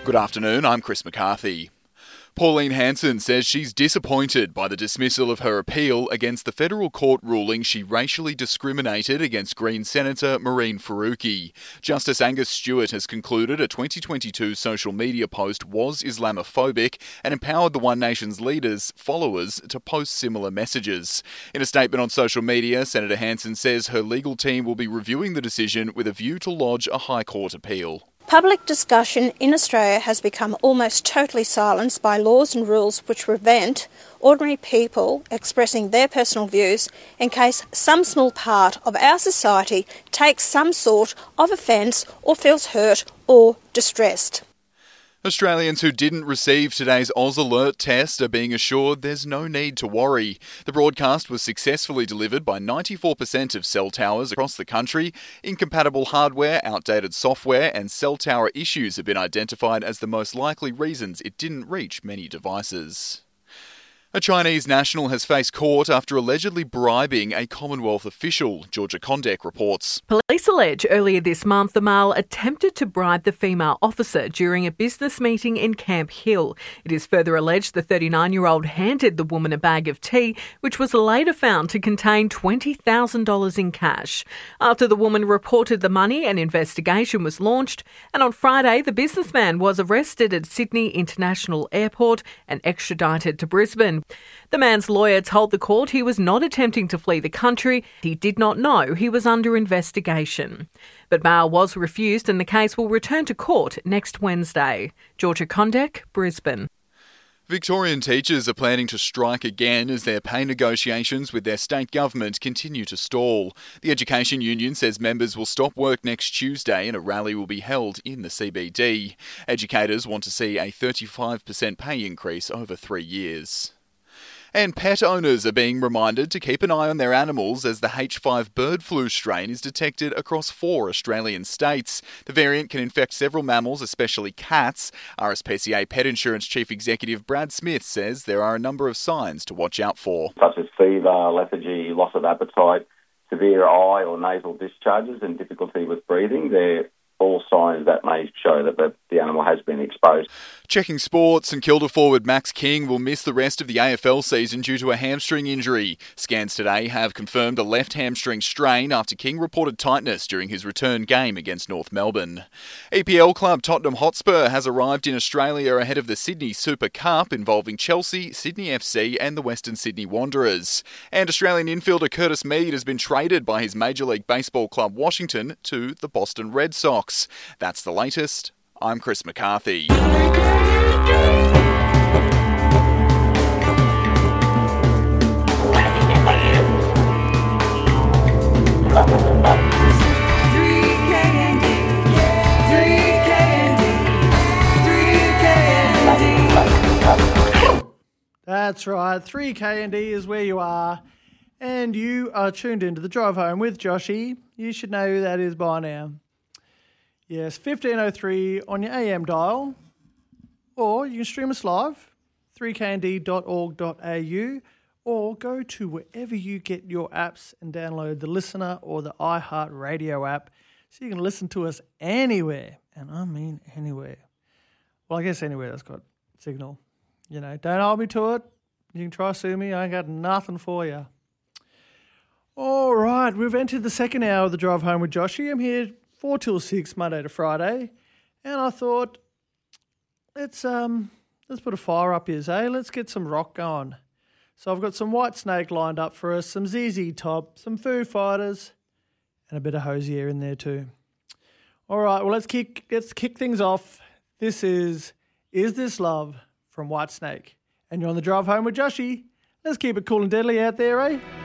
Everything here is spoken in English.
Good afternoon, I'm Chris McCarthy. Pauline Hanson says she's disappointed by the dismissal of her appeal against the federal court ruling she racially discriminated against Green Senator Mehreen Faruqi. Justice Angus Stewart has concluded a 2022 social media post was Islamophobic and empowered the One Nation's leaders' followers to post similar messages. In a statement on social media, Senator Hanson says her legal team will be reviewing the decision with a view to lodge a High Court appeal. Public discussion in Australia has become almost totally silenced by laws and rules which prevent ordinary people expressing their personal views in case some small part of our society takes some sort of offence or feels hurt or distressed. Australians who didn't receive today's Oz Alert test are being assured there's no need to worry. The broadcast was successfully delivered by 94% of cell towers across the country. Incompatible hardware, outdated software and cell tower issues have been identified as the most likely reasons it didn't reach many devices. A Chinese national has faced court after allegedly bribing a Commonwealth official, Georgia Condek reports. Police allege earlier this month the male attempted to bribe the female officer during a business meeting in Camp Hill. It is further alleged the 39-year-old handed the woman a bag of tea, which was later found to contain $20,000 in cash. After the woman reported the money, an investigation was launched, and on Friday the businessman was arrested at Sydney International Airport and extradited to Brisbane. The man's lawyer told the court he was not attempting to flee the country. He did not know he was under investigation. But bail was refused and the case will return to court next Wednesday. Georgia Condek, Brisbane. Victorian teachers are planning to strike again as their pay negotiations with their state government continue to stall. The Education Union says members will stop work next Tuesday and a rally will be held in the CBD. Educators want to see a 35% pay increase over 3 years. And pet owners are being reminded to keep an eye on their animals as the H5 bird flu strain is detected across 4 Australian states. The variant can infect several mammals, especially cats. RSPCA Pet Insurance Chief Executive Brad Smith says there are a number of signs to watch out for. Such as fever, lethargy, loss of appetite, severe eye or nasal discharges and difficulty with breathing. They're all signs that may show that the animal has been exposed. Checking sports, St Kilda forward Max King will miss the rest of the AFL season due to a hamstring injury. Scans today have confirmed a left hamstring strain after King reported tightness during his return game against North Melbourne. EPL club Tottenham Hotspur has arrived in Australia ahead of the Sydney Super Cup involving Chelsea, Sydney FC and the Western Sydney Wanderers. And Australian infielder Curtis Mead has been traded by his Major League Baseball club Washington to the Boston Red Sox. That's the latest. I'm Chris McCarthy. That's right, 3KND is where you are, and you are tuned into the Drive Home with Joshy. You should know who that is by now. Yes, 1503 on your AM dial, or you can stream us live, 3knd.org.au, or go to wherever you get your apps and download the Listener or the iHeartRadio app so you can listen to us anywhere, and I mean anywhere. Well, I guess anywhere that's got signal. You know, don't hold me to it. You can try to sue me. I ain't got nothing for you. All right, we've entered the second hour of the Drive Home with Joshy. I'm here 4 till 6, Monday to Friday, and I thought, let's put a fire up here, eh? Let's get some rock going. So I've got some Whitesnake lined up for us, some ZZ Top, some Foo Fighters, and a bit of Hosier in there too. All right, well let's kick things off. This is This Love from Whitesnake, and you're on the Drive Home with Joshy. Let's keep it cool and deadly out there, eh?